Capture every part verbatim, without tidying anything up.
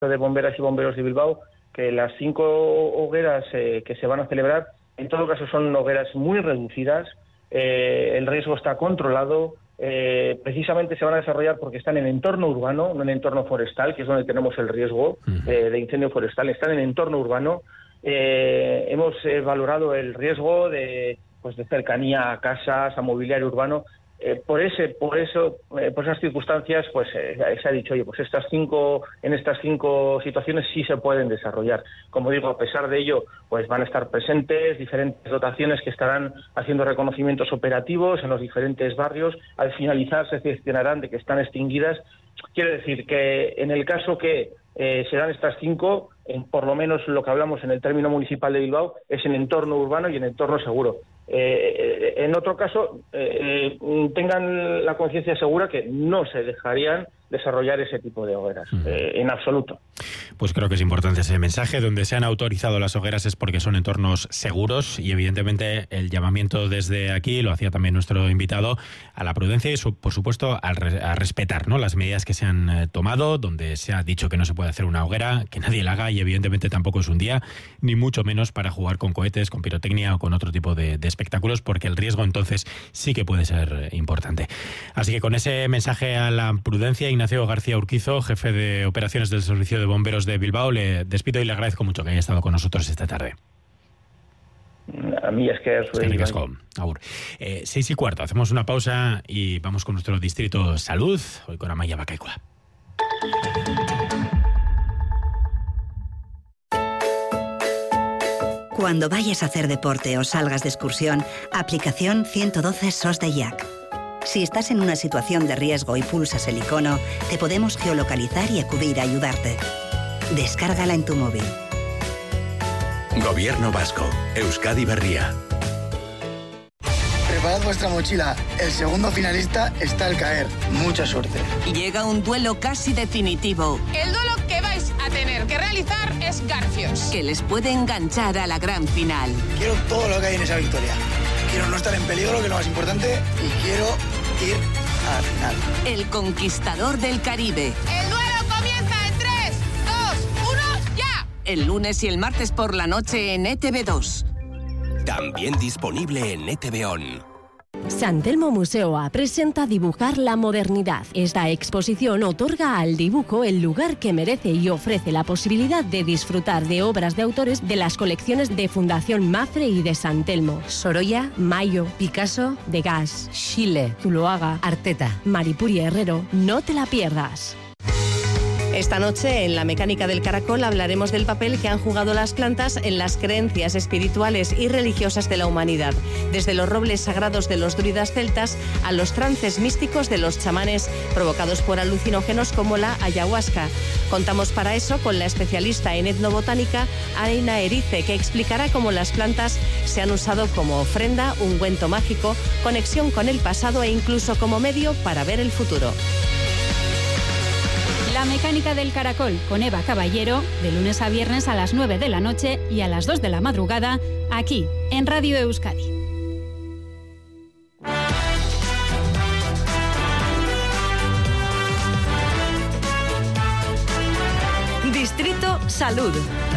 de Bomberas y Bomberos de Bilbao que las cinco hogueras eh, que se van a celebrar, en todo caso son hogueras muy reducidas, eh, el riesgo está controlado, eh, precisamente se van a desarrollar porque están en entorno urbano, no en entorno forestal, que es donde tenemos el riesgo eh, de incendio forestal, están en entorno urbano. Eh, hemos eh, valorado el riesgo de, pues, de cercanía a casas, a mobiliario urbano. Eh, por ese, por eso, eh, por esas circunstancias, pues eh, se ha dicho, oye, pues estas cinco, en estas cinco situaciones sí se pueden desarrollar. Como digo, a pesar de ello, pues van a estar presentes diferentes dotaciones que estarán haciendo reconocimientos operativos en los diferentes barrios. Al finalizar se cerciorarán de que están extinguidas. Quiere decir que en el caso que eh, se dan estas cinco, en, por lo menos lo que hablamos en el término municipal de Bilbao, es en entorno urbano y en entorno seguro. Eh, en otro caso, eh, tengan la conciencia segura que no se dejarían desarrollar ese tipo de hogueras, mm. eh, en absoluto. Pues creo que es importante ese mensaje. Donde se han autorizado las hogueras es porque son entornos seguros y evidentemente el llamamiento desde aquí, lo hacía también nuestro invitado, a la prudencia y por supuesto a, re, a respetar, ¿no?, las medidas que se han eh, tomado, donde se ha dicho que no se puede hacer una hoguera, que nadie la haga y evidentemente tampoco es un día, ni mucho menos para jugar con cohetes, con pirotecnia o con otro tipo de, de espectáculos, porque el riesgo entonces sí que puede ser importante. Así que con ese mensaje a la prudencia, Ignacio García Urquizo, jefe de operaciones del Servicio de Bomberos de Bilbao, le despido y le agradezco mucho que haya estado con nosotros esta tarde. A mí es que... Es Agur. Eh, seis y cuarto, hacemos una pausa y vamos con nuestro distrito salud, hoy con Amaia Bakaikua. Cuando vayas a hacer deporte o salgas de excursión, aplicación ciento doce S O S de I A C. Si estás en una situación de riesgo y pulsas el icono, te podemos geolocalizar y acudir a ayudarte. Descárgala en tu móvil. Gobierno vasco. Euskadi Berria. Preparad vuestra mochila. El segundo finalista está al caer. Mucha suerte. Llega un duelo casi definitivo. El duelo que vais a tener que realizar es Garfios, que les puede enganchar a la gran final. Quiero todo lo que hay en esa victoria. Quiero no estar en peligro, que es lo más importante, y quiero ir a la final. El conquistador del Caribe. El duelo comienza en tres, dos, uno, ya. El lunes y el martes por la noche en E T V dos. También disponible en E T V On. San Telmo Museoa presenta Dibujar la modernidad. Esta exposición otorga al dibujo el lugar que merece y ofrece la posibilidad de disfrutar de obras de autores de las colecciones de Fundación Mafre y de San Telmo. Sorolla, Mayo, Picasso, Degas, Schiele, Zuloaga, Arteta, Maripuri Herrero. No te la pierdas. Esta noche, en La Mecánica del Caracol, hablaremos del papel que han jugado las plantas en las creencias espirituales y religiosas de la humanidad, desde los robles sagrados de los druidas celtas a los trances místicos de los chamanes provocados por alucinógenos como la ayahuasca. Contamos para eso con la especialista en etnobotánica Aina Erice, que explicará cómo las plantas se han usado como ofrenda, ungüento mágico, conexión con el pasado e incluso como medio para ver el futuro. La Mecánica del Caracol con Eva Caballero, de lunes a viernes a las nueve de la noche y a las dos de la madrugada, aquí, en Radio Euskadi. Distrito Salud.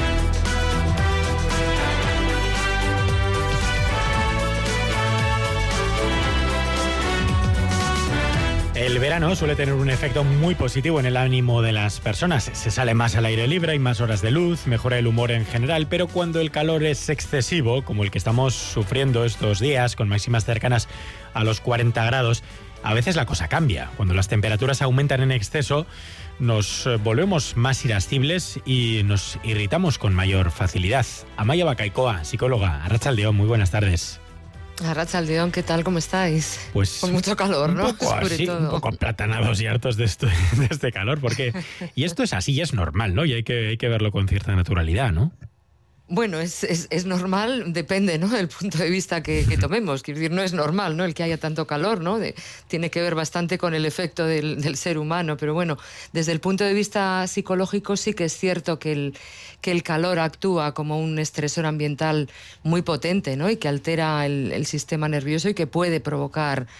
El verano suele tener un efecto muy positivo en el ánimo de las personas. Se sale más al aire libre, hay más horas de luz, mejora el humor en general, pero cuando el calor es excesivo, como el que estamos sufriendo estos días, con máximas cercanas a los cuarenta grados, a veces la cosa cambia. Cuando las temperaturas aumentan en exceso, nos volvemos más irascibles y nos irritamos con mayor facilidad. Amaia Bakaikua, psicóloga, Arratsaldeon, muy buenas tardes. Arratsaldeon, ¿qué tal? ¿Cómo estáis? Pues con mucho calor, ¿no? Un poco así, un poco aplatanados y hartos de, esto, de este calor, porque y esto es así, y es normal, ¿no? Y hay que, hay que verlo con cierta naturalidad, ¿no? Bueno, es, es, es normal, depende, ¿no?, del punto de vista que, que tomemos. Quiero decir, no es normal, ¿no?, el que haya tanto calor, ¿no? De, tiene que ver bastante con el efecto del, del ser humano, pero bueno, desde el punto de vista psicológico sí que es cierto que el, que el calor actúa como un estresor ambiental muy potente, ¿no?, y que altera el, el sistema nervioso y que puede provocar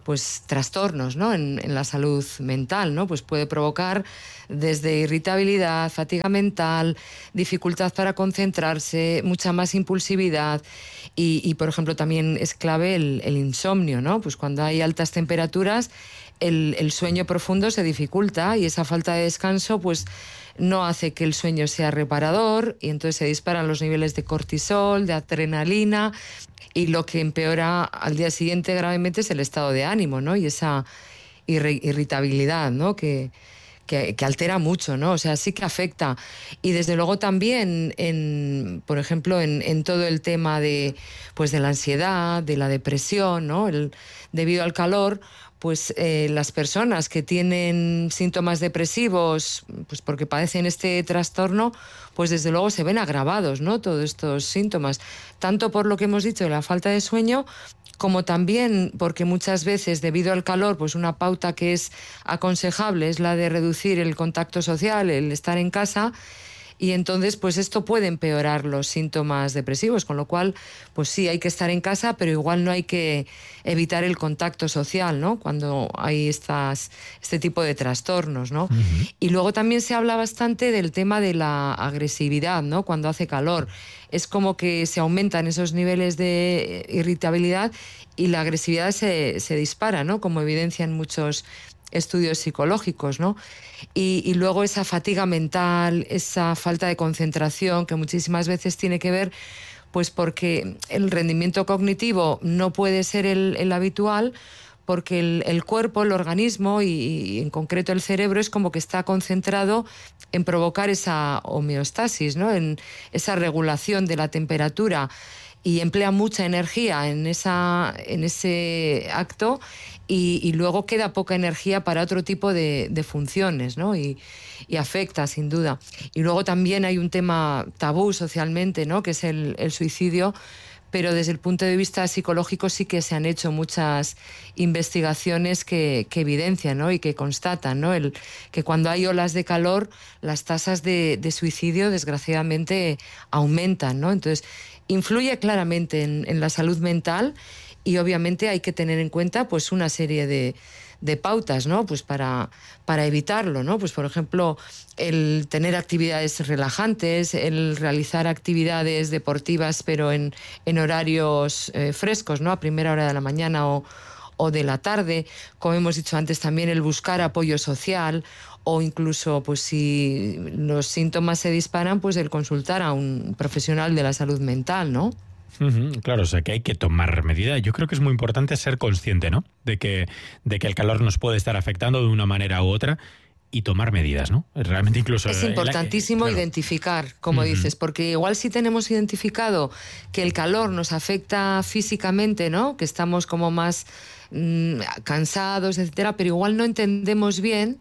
pues trastornos, ¿no? en, en la salud mental, ¿no? Pues puede provocar desde irritabilidad, fatiga mental, dificultad para concentrarse, mucha más impulsividad y, y por ejemplo, también es clave el, el insomnio, ¿no? Pues cuando hay altas temperaturas, el, el sueño profundo se dificulta y esa falta de descanso, pues no hace que el sueño sea reparador y entonces se disparan los niveles de cortisol, de adrenalina y lo que empeora al día siguiente gravemente es el estado de ánimo, ¿no? Y esa irri- irritabilidad, ¿no? Que, que, que altera mucho, ¿no? O sea, sí que afecta. Y desde luego también, en, por ejemplo, en, en todo el tema de, pues de la ansiedad, de la depresión, ¿no? El, debido al calor, pues eh, las personas que tienen síntomas depresivos, pues porque padecen este trastorno, pues desde luego se ven agravados, ¿no? Todos estos síntomas, tanto por lo que hemos dicho de la falta de sueño, como también porque muchas veces debido al calor, pues una pauta que es aconsejable es la de reducir el contacto social, el estar en casa. Y entonces, pues esto puede empeorar los síntomas depresivos, con lo cual, pues sí, hay que estar en casa, pero igual no hay que evitar el contacto social, ¿no? Cuando hay estas, este tipo de trastornos, ¿no? Uh-huh. Y luego también se habla bastante del tema de la agresividad, ¿no? Cuando hace calor. Es como que se aumentan esos niveles de irritabilidad y la agresividad se, se dispara, ¿no? Como evidencian muchos estudios psicológicos, ¿no? Y, y luego esa fatiga mental, esa falta de concentración que muchísimas veces tiene que ver pues porque el rendimiento cognitivo no puede ser el, el habitual porque el, el cuerpo, el organismo y, y en concreto el cerebro es como que está concentrado en provocar esa homeostasis, ¿no? En esa regulación de la temperatura y emplea mucha energía en, esa, en ese acto y, y luego queda poca energía para otro tipo de, de funciones, ¿no? Y, y afecta, sin duda. Y luego también hay un tema tabú socialmente, ¿no? Que es el, el suicidio, pero desde el punto de vista psicológico sí que se han hecho muchas investigaciones que, que evidencian, ¿no? Y que constatan, ¿no? El, que cuando hay olas de calor, las tasas de, de suicidio, desgraciadamente, aumentan, ¿no? Entonces, influye claramente en, en la salud mental y obviamente hay que tener en cuenta pues una serie de, de pautas, ¿no? Pues para, para evitarlo, ¿no? Pues por ejemplo, el tener actividades relajantes, el realizar actividades deportivas pero en, en horarios eh, frescos, ¿no? A primera hora de la mañana o, o de la tarde, como hemos dicho antes también el buscar apoyo social o incluso pues si los síntomas se disparan, pues el consultar a un profesional de la salud mental, ¿no? Uh-huh, claro, o sea que hay que tomar medida. Yo creo que es muy importante ser consciente, ¿no? De que, de que el calor nos puede estar afectando de una manera u otra y tomar medidas, ¿no? Realmente incluso... Es importantísimo el, claro. identificar, como uh-huh. dices, porque igual si tenemos identificado que el calor nos afecta físicamente, ¿no? Que estamos como más mmm, cansados, etcétera, pero igual no entendemos bien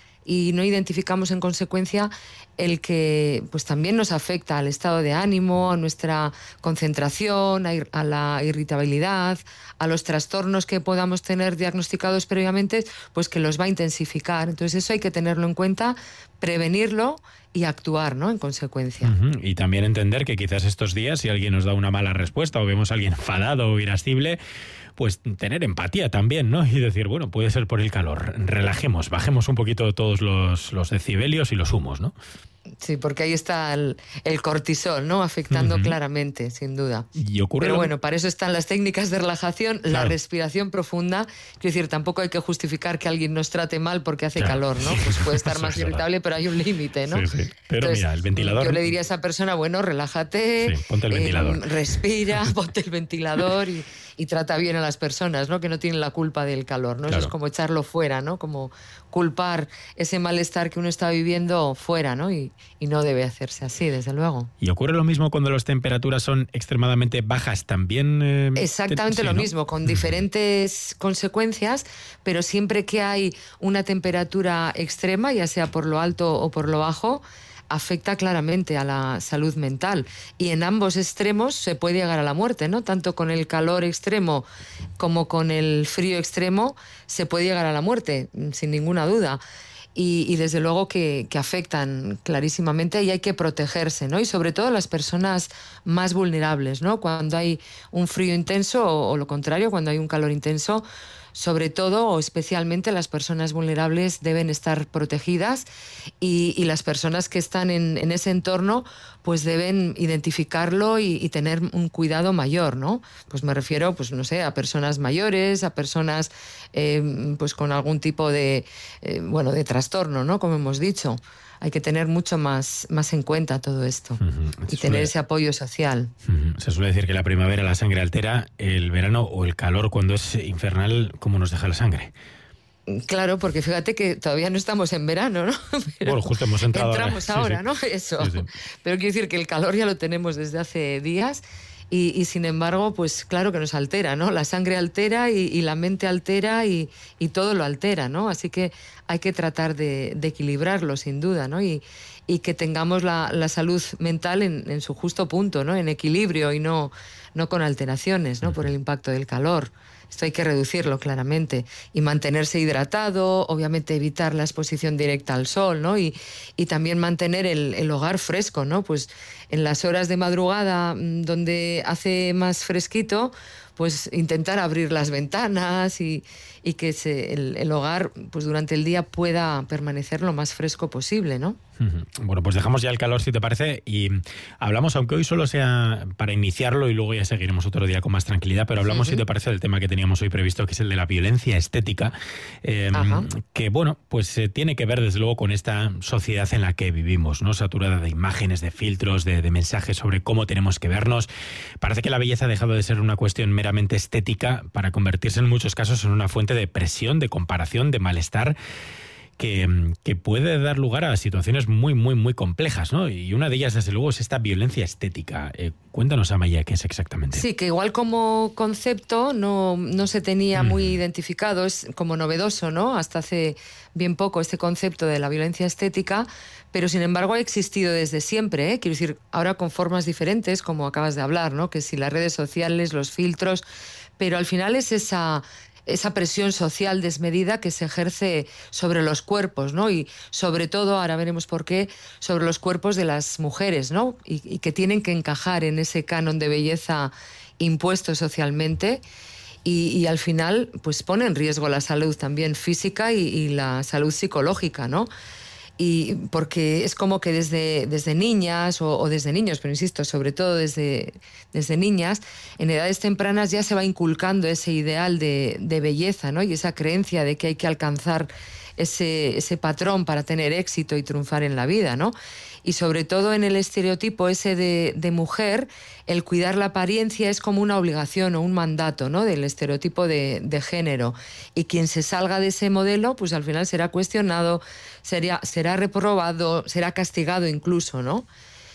y no identificamos en consecuencia el que pues también nos afecta al estado de ánimo, a nuestra concentración, a, ir, a la irritabilidad, a los trastornos que podamos tener diagnosticados previamente, pues que los va a intensificar. Entonces eso hay que tenerlo en cuenta, prevenirlo y actuar, ¿no? En consecuencia. Uh-huh. Y también entender que quizás estos días, si alguien nos da una mala respuesta o vemos a alguien enfadado o irascible, pues tener empatía también, ¿no? Y decir, bueno, puede ser por el calor, relajemos, bajemos un poquito todos los, los decibelios y los humos, ¿no? Sí, porque ahí está el, el cortisol, ¿no? Afectando uh-huh. claramente, sin duda. Y ocurre Pero lo... bueno, para eso están las técnicas de relajación, claro. La respiración profunda. Quiero decir, tampoco hay que justificar que alguien nos trate mal porque hace claro. calor, ¿no? Pues puede estar más irritable, pero hay un límite, ¿no? Sí, sí. Pero Entonces, mira, el ventilador... Yo le diría a esa persona, bueno, relájate, sí, ponte el ventilador. Eh, respira, ponte el ventilador y, y trata bien a las personas, ¿no? Que no tienen la culpa del calor, ¿no? Claro. Eso es como echarlo fuera, ¿no? Como culpar ese malestar que uno está viviendo fuera, ¿no? Y, y no debe hacerse así, desde luego. ¿Y ocurre lo mismo cuando las temperaturas son extremadamente bajas también? Eh, Exactamente te... lo sí, ¿no? mismo, con diferentes consecuencias, pero siempre que hay una temperatura extrema, ya sea por lo alto o por lo bajo, afecta claramente a la salud mental y en ambos extremos se puede llegar a la muerte, ¿no? Tanto con el calor extremo como con el frío extremo se puede llegar a la muerte, sin ninguna duda. Y, y desde luego que, que afectan clarísimamente y hay que protegerse, ¿no? Y sobre todo las personas más vulnerables, ¿no? Cuando hay un frío intenso o, o lo contrario, cuando hay un calor intenso, sobre todo o especialmente las personas vulnerables deben estar protegidas y, y las personas que están en, en ese entorno pues deben identificarlo y, y tener un cuidado mayor, ¿no? Pues me refiero, pues no sé, a personas mayores, a personas eh, pues con algún tipo de, eh, bueno, de trastorno, ¿no? Como hemos dicho. Hay que tener mucho más, más en cuenta todo esto uh-huh. y tener ese apoyo social. Uh-huh. Se suele decir que la primavera la sangre altera, el verano o el calor cuando es infernal, ¿cómo nos deja la sangre? Claro, porque fíjate que todavía no estamos en verano, ¿no? Pero bueno, justo hemos entrado entramos ahora, ahora sí, sí. ¿no? Eso. Sí, sí. Pero quiero decir que el calor ya lo tenemos desde hace días y, y sin embargo, pues claro que nos altera, ¿no? La sangre altera y, y la mente altera y, y todo lo altera, ¿no? Así que hay que tratar de, de equilibrarlo, sin duda, ¿no? Y, y que tengamos la, la salud mental en, en su justo punto, ¿no? En equilibrio y no, no con alteraciones, ¿no? Por el impacto del calor. Esto hay que reducirlo claramente y mantenerse hidratado, obviamente evitar la exposición directa al sol, ¿no? Y, y también mantener el, el hogar fresco, ¿no? Pues en las horas de madrugada donde hace más fresquito, pues intentar abrir las ventanas y, y que se, el, el hogar pues durante el día pueda permanecer lo más fresco posible, ¿no? Bueno, pues dejamos ya el calor, si te parece, y hablamos, aunque hoy solo sea para iniciarlo y luego ya seguiremos otro día con más tranquilidad, pero hablamos, uh-huh. si te parece, del tema que teníamos hoy previsto, que es el de la violencia estética, eh, que, bueno, pues eh, tiene que ver, desde luego, con esta sociedad en la que vivimos, ¿no? Saturada de imágenes, de filtros, de, de mensajes sobre cómo tenemos que vernos. Parece que la belleza ha dejado de ser una cuestión meramente estética para convertirse en muchos casos en una fuente de presión, de comparación, de malestar, Que, que puede dar lugar a situaciones muy, muy, muy complejas, ¿no? Y una de ellas, desde luego, es esta violencia estética. Eh, cuéntanos, Amaia, ¿qué es exactamente? Sí, que igual como concepto no, no se tenía mm. muy identificado, es como novedoso, ¿no? Hasta hace bien poco este concepto de la violencia estética, pero sin embargo ha existido desde siempre, ¿eh? Quiero decir, ahora con formas diferentes, como acabas de hablar, ¿no? Que si las redes sociales, los filtros, pero al final es esa... esa presión social desmedida que se ejerce sobre los cuerpos, ¿no? Y sobre todo, ahora veremos por qué, sobre los cuerpos de las mujeres, ¿no? Y, y que tienen que encajar en ese canon de belleza impuesto socialmente y, y al final pues pone en riesgo la salud también física y, y la salud psicológica, ¿no? Y porque es como que desde, desde niñas o, o desde niños, pero insisto, sobre todo desde, desde niñas, en edades tempranas ya se va inculcando ese ideal de, de belleza, ¿no? Y esa creencia de que hay que alcanzar ese, ese patrón para tener éxito y triunfar en la vida, ¿no? Y sobre todo en el estereotipo ese de, de mujer, el cuidar la apariencia es como una obligación o un mandato, ¿no? Del estereotipo de, de género. Y quien se salga de ese modelo, pues al final será cuestionado, será, será reprobado, será castigado incluso, ¿no?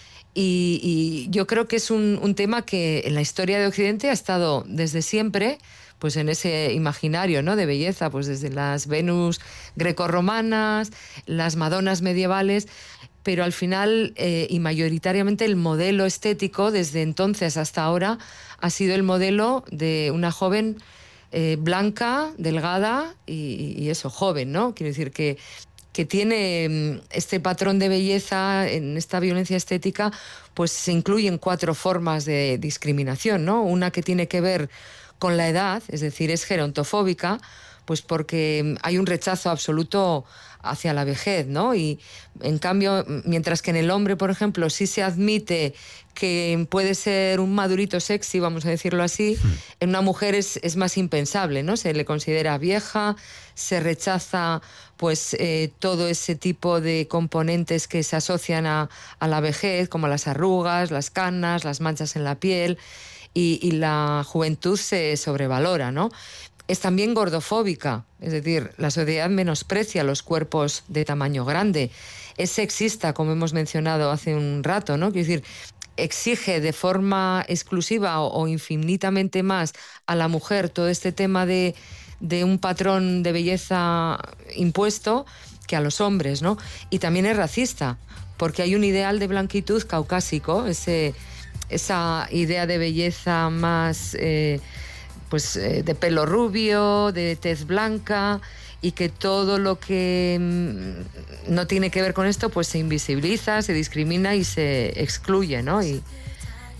Y, y yo creo que es un, un tema que en la historia de Occidente ha estado desde siempre, pues en ese imaginario, ¿no? De belleza, pues desde las Venus grecorromanas, las Madonas medievales, pero al final eh, y mayoritariamente el modelo estético desde entonces hasta ahora ha sido el modelo de una joven eh, blanca, delgada y, y eso, joven, ¿no? Quiero decir que, que tiene este patrón de belleza en esta violencia estética, pues se incluyen cuatro formas de discriminación, ¿no? Una que tiene que ver con la edad, es decir, es gerontofóbica, pues porque hay un rechazo absoluto hacia la vejez, ¿no? Y en cambio, mientras que en el hombre, por ejemplo, sí se admite que puede ser un madurito sexy, vamos a decirlo así, sí. En una mujer es, es más impensable, ¿no? Se le considera vieja, se rechaza pues eh, todo ese tipo de componentes que se asocian a, a la vejez, como las arrugas, las canas, las manchas en la piel, y, y la juventud se sobrevalora, ¿no? Es también gordofóbica, es decir, la sociedad menosprecia los cuerpos de tamaño grande. Es sexista, como hemos mencionado hace un rato, ¿no? Quiero decir, exige de forma exclusiva o, o infinitamente más a la mujer todo este tema de, de un patrón de belleza impuesto que a los hombres, ¿no? Y también es racista, porque hay un ideal de blanquitud caucásico, ese, esa idea de belleza más... Eh, pues eh, de pelo rubio, de tez blanca, y que todo lo que mm, no tiene que ver con esto pues se invisibiliza, se discrimina y se excluye, ¿no? Y,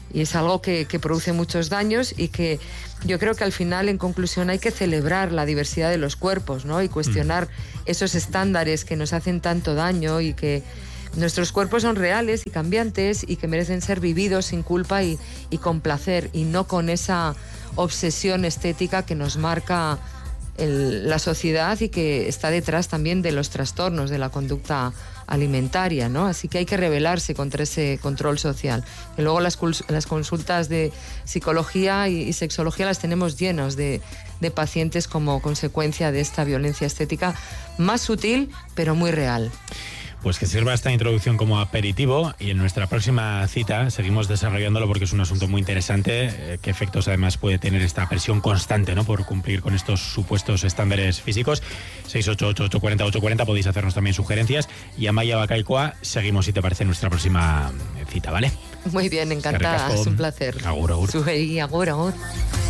y es algo que, que produce muchos daños y que yo creo que al final, en conclusión, hay que celebrar la diversidad de los cuerpos, ¿no? Y cuestionar mm. esos estándares que nos hacen tanto daño y que nuestros cuerpos son reales y cambiantes y que merecen ser vividos sin culpa y, y con placer, y no con esa obsesión estética que nos marca el, la sociedad y que está detrás también de los trastornos de la conducta alimentaria, ¿no? Así que hay que rebelarse contra ese control social. Que luego las, las consultas de psicología y, y sexología las tenemos llenas de, de pacientes como consecuencia de esta violencia estética más sutil, pero muy real. Pues que sirva esta introducción como aperitivo, y en nuestra próxima cita seguimos desarrollándolo porque es un asunto muy interesante. Eh, qué efectos además puede tener esta presión constante, ¿no?, por cumplir con estos supuestos estándares físicos. seis ocho ocho, ocho cuatro cero, ocho cuatro cero, podéis hacernos también sugerencias. Y Amaia Bakaikoa, seguimos, si te parece, en nuestra próxima cita, ¿vale? Muy bien, encantada, es un placer. Agur, agur. Zuei, agur, agur.